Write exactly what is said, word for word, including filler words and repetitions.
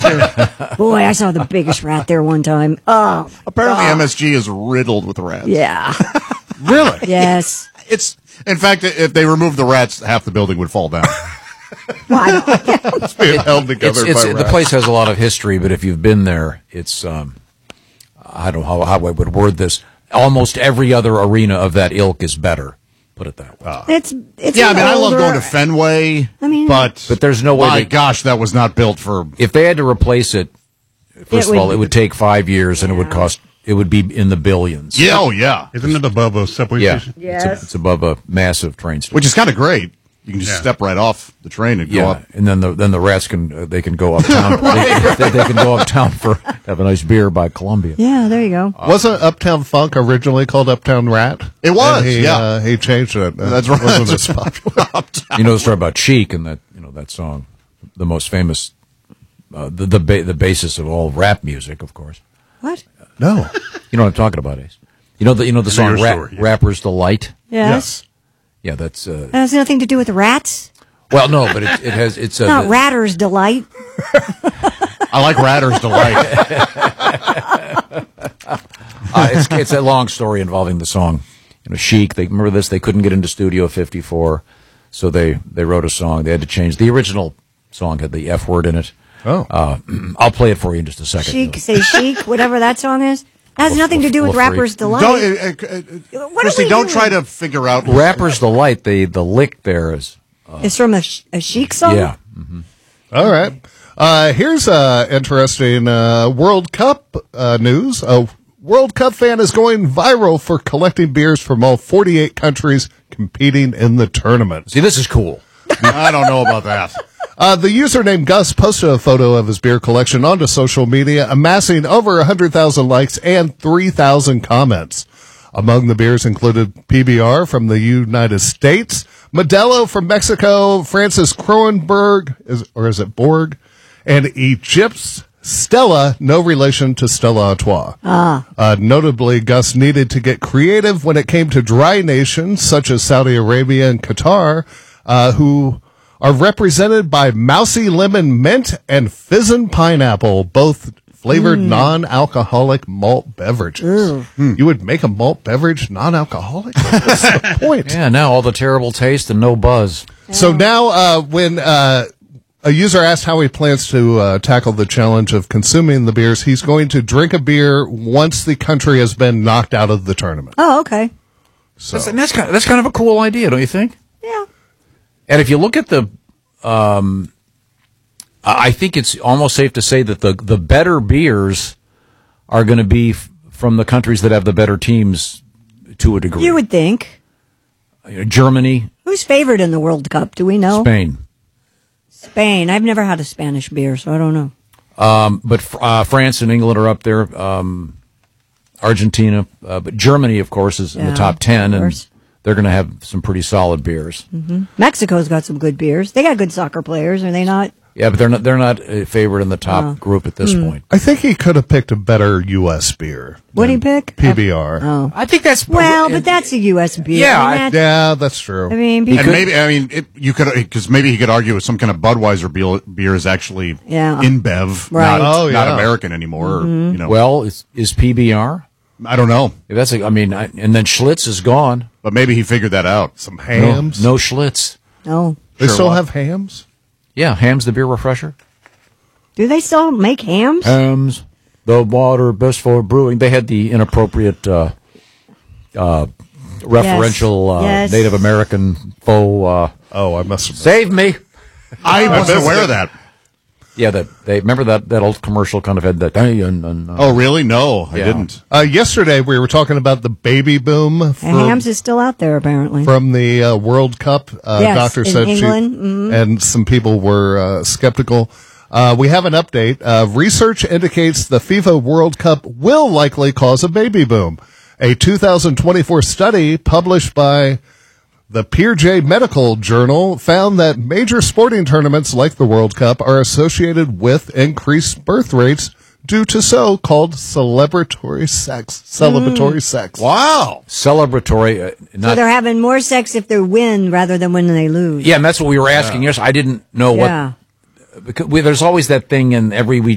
too. Boy, I saw the biggest rat there one time. Oh, Apparently, God. M S G is riddled with rats. Yeah. Really? Yes. It's in fact, if they removed the rats, half the building would fall down. Well, I don't- It's being held together It's, it's, by the rats. place has a lot of history, but if you've been there, it's um, I don't know how, how I would word this. Almost every other arena of that ilk is better. Put it that way. it's it's Yeah, I an mean, I love older- going to Fenway. I mean- but But there's no way My they- gosh, that was not built for. If they had to replace it, first It of would- all, it would take five years, and it would cost. It would be in the billions. Yeah, oh yeah, Isn't it above a subway Yeah, station? it's, Yes. a, it's above a massive train station. which is kind of great. You can just Yeah. step right off the train and go Yeah, up. and then the then the rats can uh, they can go uptown. they, they, they can go uptown for have a nice beer by Columbia. Yeah, there you go. Wasn't Uptown Funk originally called Uptown Rat? It was, And he, yeah. Uh, he changed it. Uh, That's right. Wasn't as popular. You know the story about Chic and that you know that song, the most famous, uh, the the ba- the basis of all rap music, of course. What? No. You know what I'm talking about, Ace. You know the you know the I know song your Ra- story, yeah. "Rappers Delight." Yes. Yeah, that's uh, That has nothing to do with rats. well, no, but it, it has it's a Not the- Ratter's Delight. I like Ratter's Delight. uh, it's it's a long story involving the song. You know, Chic. They remember this. They couldn't get into Studio fifty-four, so they they wrote a song. They had to change the original song had the F word in it. Oh. Uh, I'll play it for you in just a second. Chic, say chic, whatever that song is. That has nothing to do with Little freak. Rapper's Delight. Don't, uh, uh, uh, What are Christy, we don't doing? try to figure out. Rappers Delight. The the lick there is It's from a, sh- a chic song? yeah. All right. Uh, here's uh, interesting uh, World Cup uh, news. A World Cup fan is going viral for collecting beers from all forty-eight countries competing in the tournament. See, this is cool. I don't know about that. Uh, the user named Gus posted a photo of his beer collection onto social media, amassing over one hundred thousand likes and three thousand comments. Among the beers included P B R from the United States, Modelo from Mexico, Francis Kronenberg, is, or is it Borg, and Egypt's Stella, no relation to Stella Artois. Ah. Uh, notably, Gus needed to get creative when it came to dry nations such as Saudi Arabia and Qatar, uh, who are represented by Mousy Lemon Mint and Fizzin' Pineapple, both flavored non-alcoholic malt beverages. You would make a malt beverage non-alcoholic? What's the point? Yeah. Now all the terrible taste and no buzz. So now, uh, when uh, a user asked how he plans to uh, tackle the challenge of consuming the beers, he's going to drink a beer once the country has been knocked out of the tournament. Oh, okay. So That's, that's kind of, that's kind of a cool idea, don't you think? Yeah. And if you look at the, um, I think it's almost safe to say that the the better beers are going to be f- from the countries that have the better teams to a degree. You would think. You know, Germany, Who's favored in the World Cup? Do we know? Spain, Spain. I've never had a Spanish beer, so I don't know. um, but fr- uh, France and England are up there. Um, Argentina, uh, but Germany, of course, is in Yeah, the top ten, of and course. they're going to have some pretty solid beers. Mexico's got some good beers. They got good soccer players, are they not? Yeah, but they're not they're not uh, favored in the top Oh. group at this point. I think he could have picked a better U S beer. What'd he pick? P B R. Oh. I think that's Well, but that's a U S beer. Yeah, I mean, I- that- Yeah, that's true. I mean, And because, maybe, I mean, it, you could, because maybe he could argue with some kind of Budweiser beer, beer is actually Yeah. InBev, Right. not, Oh, not yeah. American anymore. Or, you know, Well, is, is P B R? I don't know, If that's a, I mean, I, and then Schlitz is gone. but maybe he figured that out. Some No, hams. no Schlitz. oh. They Sure still what? have hams? Yeah, Ham's the beer refresher. Do they still make hams? Ham's the water best for brewing. They had the inappropriate, uh, uh, referential uh, Yes. Native American faux. Uh, Oh, I must have. Save me. I wasn't missed aware it. of that. Yeah, that they remember that that old commercial kind of had that. "Hey," and, and, uh, Oh, really? No, I Yeah. didn't. Uh, yesterday, we were talking about the baby boom And from, hams is still out there, apparently. from the uh, World Cup. Uh, Yes, doctor in said England, she, mhm. and some people were uh, skeptical. Uh, we have an update. Uh, research indicates the FIFA World Cup will likely cause a baby boom. A two thousand twenty-four study published by the P J Medical Journal found that major sporting tournaments like the World Cup are associated with increased birth rates due to so-called celebratory sex. Celebratory sex. Wow. celebratory. Uh, So not, they're having more sex if they win rather than when they lose. yeah, and that's what we were asking. Yes, I didn't know Yeah. what. Because we, there's always that thing in every we